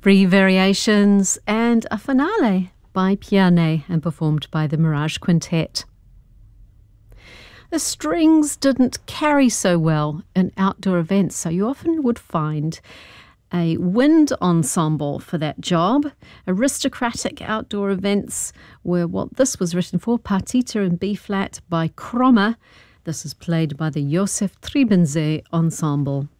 Free Variations and a finale by Piane and performed by the Mirage Quintet. The strings didn't carry so well in outdoor events, so you often would find a wind ensemble for that job. Aristocratic outdoor events were what this was written for, Partita in B-flat by Krommer. This is played by the Josef Triebensee Ensemble.